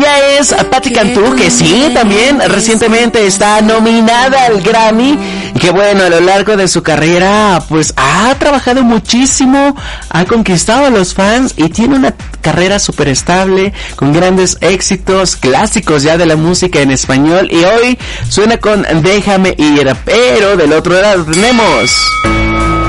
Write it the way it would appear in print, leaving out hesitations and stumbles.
Ella es Patti Cantú, que sí, también recientemente está nominada al Grammy, y que bueno, a lo largo de su carrera, pues ha trabajado muchísimo, ha conquistado a los fans y tiene una carrera súper estable, con grandes éxitos, clásicos ya de la música en español, y hoy suena con Déjame Ir, pero del otro lado tenemos...